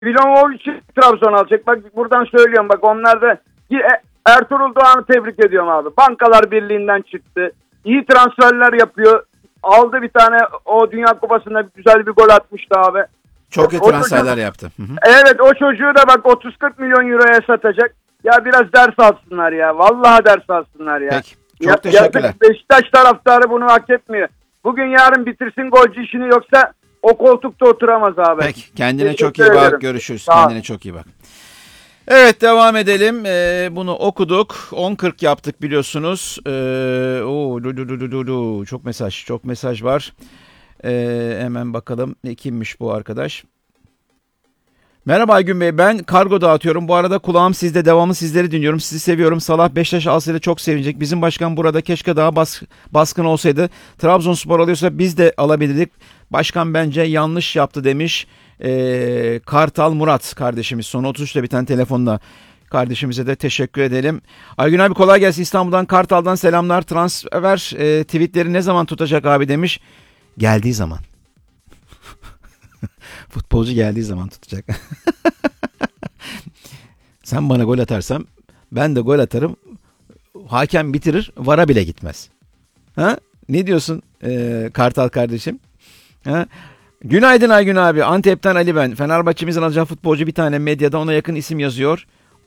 Milovovic Trabzon alacak. Bak buradan söylüyorum. Bak onlar da Ertuğrul Doğan'ı tebrik ediyorum abi. Bankalar Birliği'nden çıktı. İyi transferler yapıyor. Aldı bir tane, o Dünya Kupası'nda güzel bir gol atmıştı abi. Çok iyi transferler yaptı. Hı hı. Evet, o çocuğu da bak 30-40 milyon euroya satacak. Ya biraz ders alsınlar ya. Vallahi ders alsınlar ya. Peki. Çok teşekkürler. Beşiktaş taraftarı bunu hak etmiyor. Bugün yarın bitirsin golcü işini, yoksa o koltukta oturamaz abi. Peki. Kendine çok iyi bak. Görüşürüz. Kendine çok iyi bak. Evet, devam edelim. Bunu okuduk. 10.40 yaptık biliyorsunuz. Çok mesaj var. Hemen bakalım. Kimmiş bu arkadaş? Merhaba Aygün Bey, ben kargo dağıtıyorum. Bu arada kulağım sizde, devamlı sizleri dinliyorum. Sizi seviyorum. Salah Beşiktaş alsaydı çok sevinecek. Bizim başkan burada, keşke daha baskın olsaydı. Trabzonspor alıyorsa biz de alabilirdik. Başkan bence yanlış yaptı demiş. Kartal Murat kardeşimiz, son 33'te biten telefonla. Kardeşimize de teşekkür edelim. Aygün abi kolay gelsin. İstanbul'dan, Kartal'dan selamlar. Transfer tweetleri ne zaman tutacak abi demiş. Geldiği zaman. Futbolcu geldiği zaman tutacak. Sen bana gol atarsan ben de gol atarım. Hakem bitirir, VAR'a bile gitmez. Ha? Ne diyorsun Kartal kardeşim? Ha? Günaydın Aygün abi. Antep'ten Ali ben. Fenerbahçe'mizin alacağı futbolcu bir tane medyada ona yakın isim yazıyor.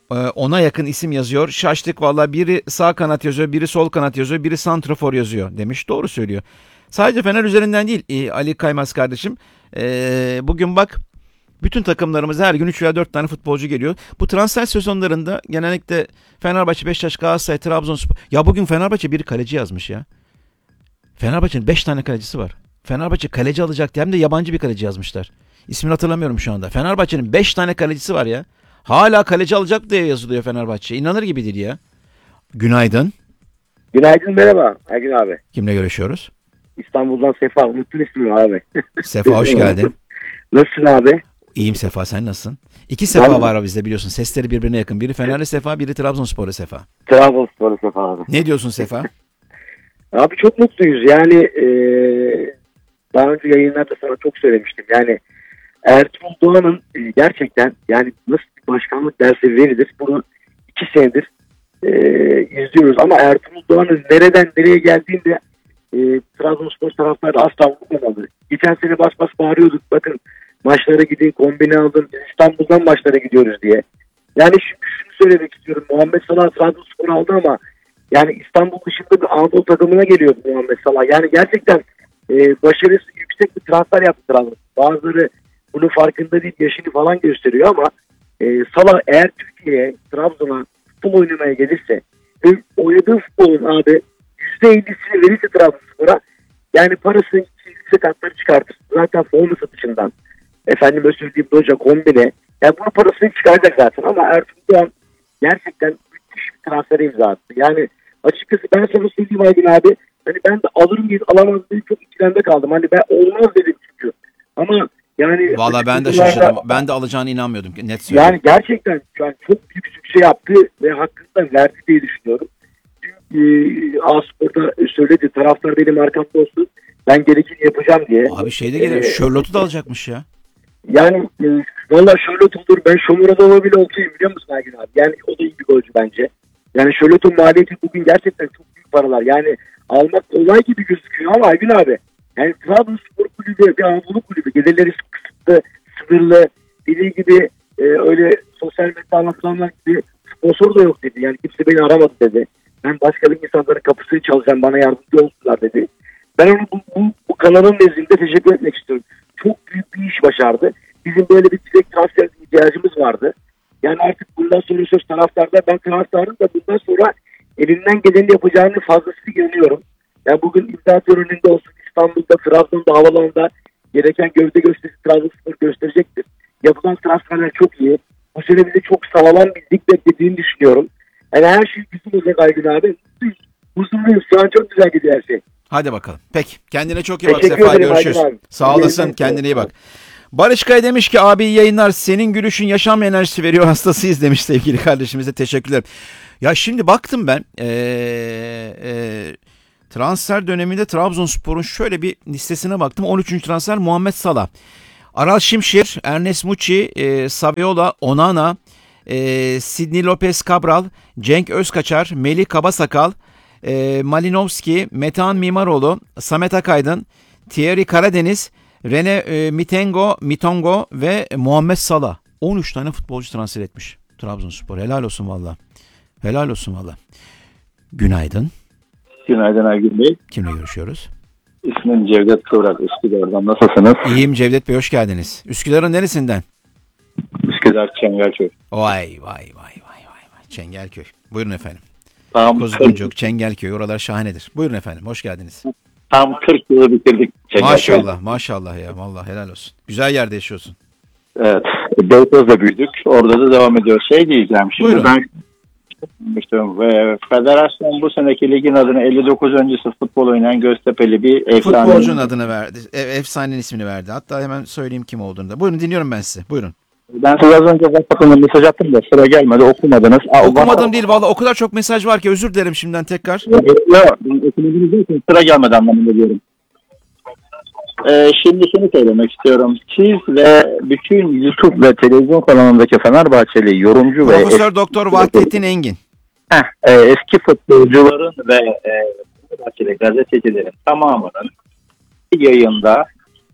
Şaştık valla, biri sağ kanat yazıyor, biri sol kanat yazıyor, biri santrafor yazıyor demiş. Doğru söylüyor. Sadece Fener üzerinden değil Ali Kaymaz kardeşim. Bugün bak, bütün takımlarımıza her gün 3 veya 4 tane futbolcu geliyor. Bu transfer sezonlarında genellikle Fenerbahçe, Beşiktaş, Galatasaray, Trabzonspor. Ya bugün Fenerbahçe biri kaleci yazmış ya. Fenerbahçe'nin 5 tane kalecisi var. Fenerbahçe kaleci alacak diye, hem de yabancı bir kaleci yazmışlar. İsmini hatırlamıyorum şu anda. Fenerbahçe'nin 5 tane kalecisi var ya. Hala kaleci alacak diye yazılıyor Fenerbahçe. İnanır gibi değil ya. Günaydın. Günaydın, merhaba Aygün abi. Kimle görüşüyoruz? İstanbul'dan Sefa. Unuttun ismini abi. Sefa, hoş geldin. Nasılsın abi? İyiyim Sefa, sen nasılsın? İki Sefa var bizde biliyorsun. Sesleri birbirine yakın. Biri Fenerli Sefa, biri Trabzonsporlu Sefa. Trabzonsporlu Sefa abi. Ne diyorsun Sefa? Abi çok mutluyuz. Yani daha önce yayınlarda sana çok söylemiştim. Yani Ertuğrul Doğan'ın gerçekten, yani nasıl bir başkanlık dersi verilir, bunu 2 senedir izliyoruz. Ama Ertuğrul Doğan'ın nereden nereye geldiğinde Trabzonspor taraftarı asla unutmamalı. Geçen sene bas bas bağırıyorduk. Bakın maçlara gidin, kombine alın. Biz İstanbul'dan maçlara gidiyoruz diye. Yani şunu söylemek istiyorum. Muhammed Salah Trabzonspor aldı ama yani İstanbul dışında bir Anadolu takımına geliyordu Muhammed Salah. Yani gerçekten başarısı yüksek bir transfer yaptı Trabzonspor. Bazıları bunun farkında değil, yaşını falan gösteriyor ama Salah eğer Türkiye'ye, Trabzon'a futbol oynamaya gelirse oynadığı futbolun abi %50'sini verirse Trabzonspor'a, yani parasını yüksek katları çıkartır. Zaten forma satışından, efendime söyleyeyim hoca, kombine, yani bunun parasını çıkaracak zaten. Ama Ertuğrul Doğan gerçekten müthiş bir transfer imza attı. Yani açıkçası ben sana söyleyeyim Aygün abi, hani ben de alırım diye alamaz diye çok ikilemde kaldım. Hani ben olmaz dedim çünkü. Ama yani valla ben de şaşırdım. Ben de alacağına inanmıyordum. Net söyleyeyim. Yani gerçekten şu an çok büyük sükse yaptı ve hakkında verdi diye düşünüyorum. Aspor'da söyledi, taraftar benim arkamda olsun, ben gerekeni yapacağım diye. Abi şeyde gelir, Charlotte'u da alacakmış ya. Yani valla Charlotte olur, ben Shomurodov'a bile okuyayım, biliyor musun Aygün abi? Yani o da iyi bir golcü bence. Yani Charlotte'un maliyeti bugün gerçekten çok büyük paralar. Yani almak kolay gibi gözüküyor ama Aygün abi, yani Trabzonspor kulübü bir Anadolu kulübü, gelirleri kısıtlı, sınırlı, dediği gibi öyle sosyal medya anlatılanlar gibi sponsor da yok dedi. Yani kimse beni aramadı dedi. Ben başka bir insanların kapısını çalacağım, bana yardımcı olsunlar dedi. Ben onu bu kanalın nezdinde teşekkür etmek istiyorum. Çok büyük bir iş başardı. Bizim böyle bir direkt transfer ihtiyacımız vardı. Yani artık bundan sonra söz taraftarda, ben taraftarın da bundan sonra elinden geleni yapacağını fazlasıyla inanıyorum. Yani bugün imza töreninde olsun, İstanbul'da, Trabzon'da, havalanında gereken gövde gösterisi Trabzonspor gösterecektir. Yapılan transferler çok iyi. Bu sene bize çok sağlam bir lig beklediğini düşünüyorum. Yani her şey bizim olacak Aygün abi. Huzurluyuz. Şu an çok güzel gidiyor her şey. Hadi bakalım. Peki. Kendine çok iyi bak Teşekkür Sefa. ederim, Görüşürüz. Sağ olasın. Kendine iyi bak. Barış Kaya demiş ki abi iyi yayınlar. Senin gülüşün yaşam enerjisi veriyor. Hastasıyız demiş sevgili kardeşimize. Teşekkürler. Ya şimdi baktım ben. Transfer döneminde Trabzonspor'un şöyle bir listesine baktım. 13. transfer Muhammed Salah. Aral Şimşir, Ernest Muçi, Saviola, Onana, Sidney Lopez Cabral, Cenk Özkaçar, Melih Kabasakal, Malinovski, Metehan Mimaroğlu, Samet Akaydın, Thierry Karadeniz, Rene Mitongo ve Muhammed Salah. 13 tane futbolcu transfer etmiş Trabzonspor. Helal olsun valla. Helal olsun valla. Günaydın. Günaydın Aygün Bey. Kimle görüşüyoruz? İsmim Cevdet Kıvrak, Üsküdar'dan. Nasılsınız? İyiyim Cevdet Bey, hoş geldiniz. Üsküdar'ın neresinden? Üsküdar Çengelköy. Vay. Çengelköy. Buyurun efendim. Tam Kuzguncuk, Çengelköy, oralar şahanedir. Buyurun efendim, hoş geldiniz. Tam 40 yılı bitirdik Çengelköy. Maşallah ya, vallahi helal olsun. Güzel yerde yaşıyorsun. Evet. Beykoz'da büyüdük. Orada da devam ediyor. Şey diyeceğim. Şimdi Buyurun. ben ve federasyon bu seneki ligin adını 59 öncesi futbol oynayan Göztepe'li bir efsane. Futbolcunun adını verdi. Efsanenin ismini verdi. Hatta hemen söyleyeyim kim olduğunu da. Buyurun, dinliyorum ben sizi. Buyurun. Ben size az önce WhatsApp'ta mesaj attım da sıra gelmedi, okumadınız. Okumadım değil vallahi, o kadar çok mesaj var ki özür dilerim şimdiden tekrar. Yok, okumadınız değil, sıra gelmedi anlamında diyorum. Şimdi şunu söylemek istiyorum. Siz ve bütün YouTube ve televizyon kanalındaki Fenerbahçeli yorumcu Profesör Doktor Vahdettin Engin. Eski futbolcuların ve Fenerbahçeli gazetecilerin tamamının yayında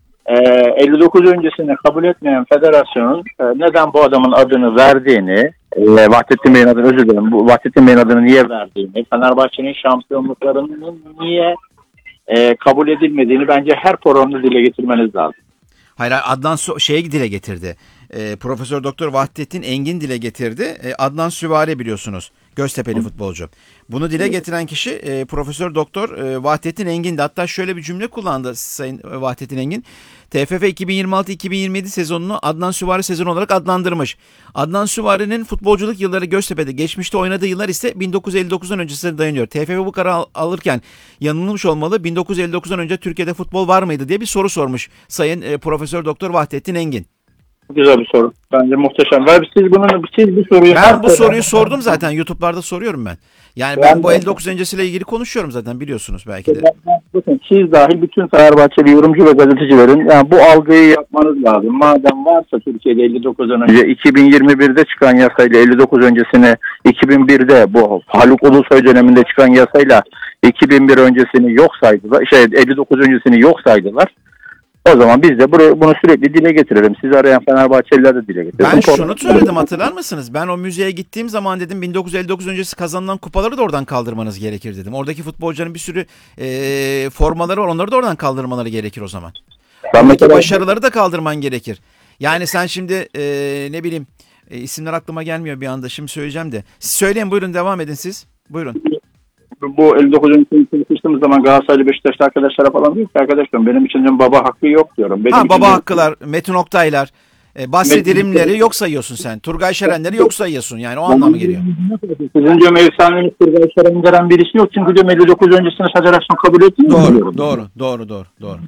59 öncesini kabul etmeyen federasyonun neden bu adamın adını verdiğini, Vahdettin Bey'in adını, özür dilerim, bu Vahdettin Bey'in adını niye verdiğini, Fenerbahçe'nin şampiyonluklarının niye kabul edilmediğini bence her programda dile getirmeniz lazım. Hayır, Adnan dile getirdi. Profesör Doktor Vahdettin Engin dile getirdi. Adnan Süvari biliyorsunuz. Göztepe'li futbolcu. Bunu dile getiren kişi Profesör Doktor Vahdettin Engin'di. Hatta şöyle bir cümle kullandı Sayın Vahdettin Engin. TFF 2026-2027 sezonunu Adnan Süvari sezonu olarak adlandırmış. Adnan Süvari'nin futbolculuk yılları Göztepe'de, geçmişte oynadığı yıllar ise 1959'dan öncesine dayanıyor. TFF bu kararı alırken yanılmış olmalı. 1959'dan önce Türkiye'de futbol var mıydı diye bir soru sormuş Sayın Profesör Doktor Vahdettin Engin. Güzel bir soru. Bence muhteşem. Siz bu soruyu... Ben bu soruyu sordum zaten. YouTube'larda soruyorum ben. Yani ben bu 59 öncesiyle ilgili konuşuyorum zaten, biliyorsunuz belki de. Bakın, siz dahil bütün Fenerbahçeli yorumcu ve gazetecilerin yani bu algıyı yapmanız lazım. Madem varsa Türkiye'de 59'dan önce 2021'de çıkan yasayla 59 öncesini, 2001'de bu Haluk Ulusoy döneminde çıkan yasayla 2001 öncesini yok saydılar. 59 öncesini yok saydılar. O zaman biz de bunu sürekli dile getirelim. Sizi arayan Fenerbahçeliler de dile getirelim. Ben şunu söyledim, hatırlar mısınız? Ben o müzeye gittiğim zaman dedim 1959 öncesi kazanılan kupaları da oradan kaldırmanız gerekir dedim. Oradaki futbolcuların bir sürü formaları var, onları da oradan kaldırmaları gerekir o zaman. Oradaki başarıları da kaldırman gerekir. Yani sen şimdi ne bileyim isimler aklıma gelmiyor bir anda, şimdi söyleyeceğim de. Siz söyleyin, buyurun, devam edin siz. Buyurun. Bu 59. konuştuğumuz zaman Galatasaraylı, Beşiktaşlı arkadaşlara falan diyor ki arkadaşlar benim için baba hakkı yok diyorum. Baba hakkılar, Metin Oktaylar, Basri Dirimleri yok sayıyorsun sen. Turgay Şerenleri yok sayıyorsun, yani o anlamı geliyor. Sizin diyorum efsaneniz Turgay Şeren denen birisi yok çünkü diyorum 59 öncesini federasyon kabul etmiyor. Doğru.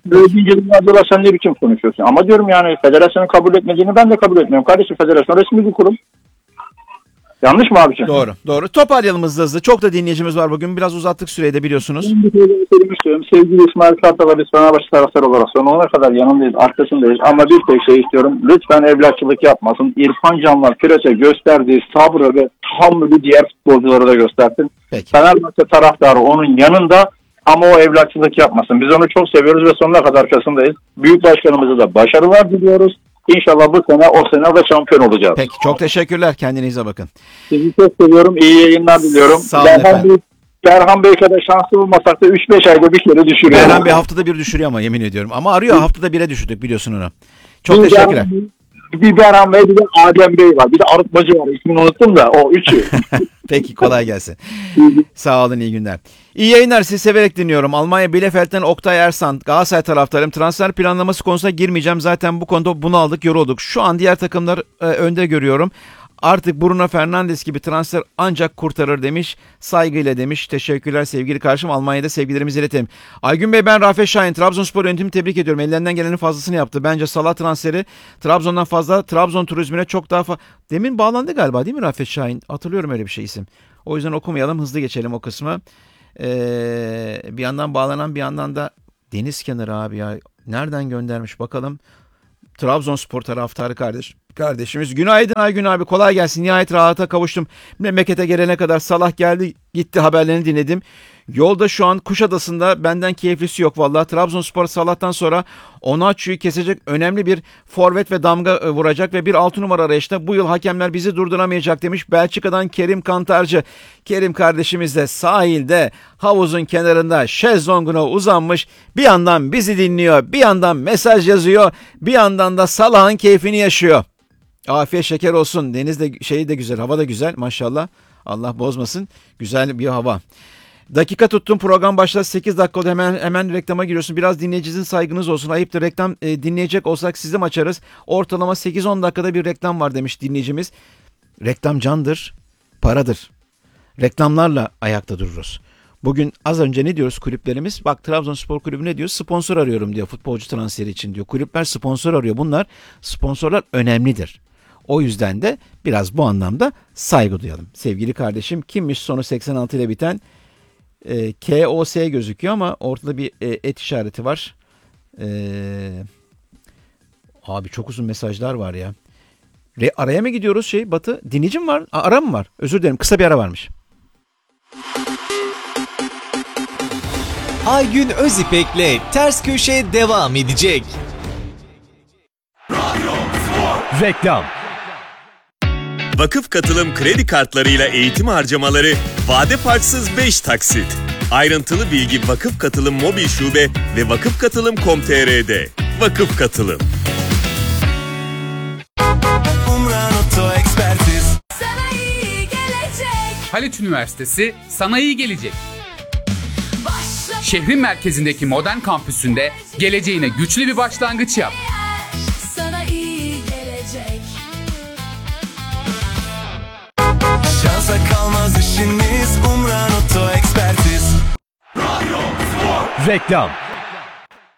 Böyle sen ne biçim konuşuyorsun? Ama diyorum yani federasyonun kabul etmediğini ben de kabul etmiyorum. Kardeşim, federasyon resmi bir kurum. Yanlış mı abiciğim? Doğru. Toparlayalım hızlı. Çok da dinleyicimiz var bugün. Biraz uzattık süreyi de, biliyorsunuz. Ben bir şey söylemek istiyorum. Sevgili İsmail Kartal'a biz Fenerbahçe taraftarı olarak sonuna kadar yanındayız, arkasındayız. Ama bir tek şey istiyorum. Lütfen evlatçılık yapmasın. İrfan Can'la Piraç'a gösterdiği sabrı ve tahammülü diğer futbolculara da göstersin. Peki. Fenerbahçe taraftarı onun yanında ama o evlatçılık yapmasın. Biz onu çok seviyoruz ve sonuna kadar arkasındayız. Büyük başkanımıza da başarılar diliyoruz. İnşallah bu sene o sene de şampiyon olacağız. Peki, çok teşekkürler. Kendinize bakın. Sizi çok seviyorum. İyi yayınlar diliyorum. Sağ olun efendim. Berhan Bey kadar şanslı olmasak da 3-5 ayda bir kere düşürüyor. Berhan Bey haftada bir düşürüyor ama, yemin ediyorum. Ama arıyor, haftada bire düşürdük, biliyorsun onu. Çok teşekkürler. Bir Berhan Bey, bir de Adem Bey var. Bir de Arıtmacı var. İsmini unuttum da o üçü. Peki, kolay gelsin. Sağ olun, iyi günler. İyi yayınlar, sizi severek dinliyorum. Almanya Bielefeld'den Oktay Ersan. Galatasaray taraftarım. Transfer planlaması konusuna girmeyeceğim. Zaten bu konuda bunaldık, yorulduk. Şu an diğer takımlar önde görüyorum. Artık Bruno Fernandes gibi transfer ancak kurtarır demiş. Saygıyla demiş. Teşekkürler sevgili kardeşim. Almanya'da sevgilerimizi iletelim. Aygün Bey, ben Rafet Şahin. Trabzonspor yönetimini tebrik ediyorum. Ellerinden gelenin fazlasını yaptı. Bence Salah transferi Trabzon'dan fazla, Trabzon turizmine çok daha fazla. Demin bağlandı galiba değil mi Rafet Şahin? Hatırlıyorum öyle bir şey, isim. O yüzden okumayalım, hızlı geçelim o kısmı. Bir yandan bağlanan, bir yandan da deniz kenarı abi ya. Nereden göndermiş bakalım. Trabzonspor taraftarı kardeşimiz. Günaydın Aygün abi, kolay gelsin. Nihayet rahata kavuştum. Memlekete gelene kadar Salah geldi gitti, haberlerini dinledim. Yolda şu an Kuşadası'nda, benden keyiflisi yok vallahi. Trabzonspor Salah'tan sonra Onaçu'yu kesecek önemli bir forvet ve damga vuracak ve bir 6 numara arayışta bu yıl hakemler bizi durduramayacak demiş Belçika'dan Kerim Kantarcı. Kerim kardeşimiz de sahilde havuzun kenarında şezlonguna uzanmış, bir yandan bizi dinliyor, bir yandan mesaj yazıyor, bir yandan da Salah'ın keyfini yaşıyor. Afiyet şeker olsun. Deniz de şeyi de güzel, hava da güzel maşallah. Allah bozmasın. Güzel bir hava. Dakika tuttum, program başladı. 8 dakika oldu, hemen reklama giriyorsun. Biraz dinleyicinizin saygınız olsun. Ayıptır, reklam dinleyecek olsak sizi mi açarız? Ortalama 8-10 dakikada bir reklam var demiş dinleyicimiz. Reklam candır, paradır. Reklamlarla ayakta dururuz. Bugün az önce ne diyoruz kulüplerimiz? Bak, Trabzonspor Kulübü ne diyor? Sponsor arıyorum diyor, futbolcu transferi için diyor. Kulüpler sponsor arıyor. Bunlar, sponsorlar önemlidir. O yüzden de biraz bu anlamda saygı duyalım. Sevgili kardeşim, kimmiş sonu 86 ile biten? KOS gözüküyor ama ortada bir et işareti var. Abi çok uzun mesajlar var ya. Araya mı gidiyoruz Batı? Dinleyici mi var? Ara mı var? Özür dilerim, kısa bir ara varmış. Aygün Özipek'le Ters Köşe devam edecek. Reklam. Vakıf Katılım kredi kartlarıyla eğitim harcamaları vade farksız 5 taksit. Ayrıntılı bilgi Vakıf Katılım mobil şube ve vakıfkatılım.com.tr'de. Vakıf Katılım. Haliç Üniversitesi sana iyi gelecek. Şehrin merkezindeki modern kampüsünde geleceğine güçlü bir başlangıç yap. Sana iyi gelecek. Şansa kalmaz işiniz, Umran Oto Ekspertiz. Reklam.